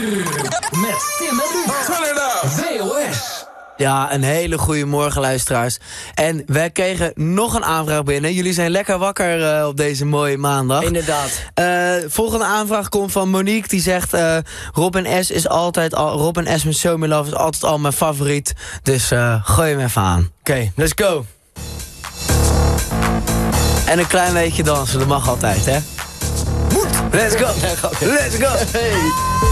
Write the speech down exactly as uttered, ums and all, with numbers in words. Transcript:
Met Tim en Ruud. V O S. Ja, een hele goede morgen, luisteraars. En wij kregen nog een aanvraag binnen. Jullie zijn lekker wakker uh, op deze mooie maandag. Inderdaad. Uh, volgende aanvraag komt van Monique. Die zegt, uh, Rob en S is altijd al... Rob en S met Show Me Love is altijd al mijn favoriet. Dus uh, gooi hem even aan. Oké, okay, let's go. En een klein beetje dansen, dat mag altijd, hè? Moet! Let's go! Let's go! Hey.